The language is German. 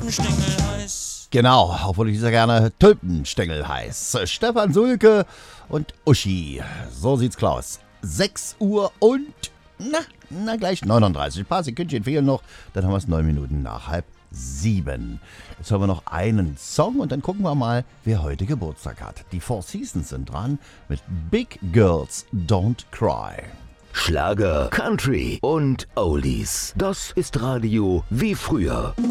Tulpenstängel heiß. Genau, obwohl ich sehr gerne Tulpenstängel heiß. Stefan Sulke und Uschi. So sieht's Klaus. 6 Uhr und, gleich 39. Ein paar Sekündchen fehlen noch. Dann haben wir es 9 Minuten nach 6:30. Jetzt haben wir noch einen Song und dann gucken wir mal, wer heute Geburtstag hat. Die Four Seasons sind dran mit Big Girls Don't Cry. Schlager, Country und Oldies. Das ist Radio wie früher.